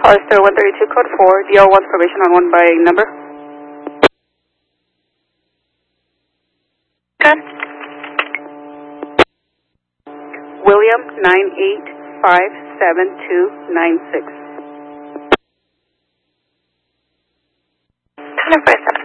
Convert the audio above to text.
Hollister 132 code 4, DL 1 formation on 1 by number. Good. William 98579296. 24/7.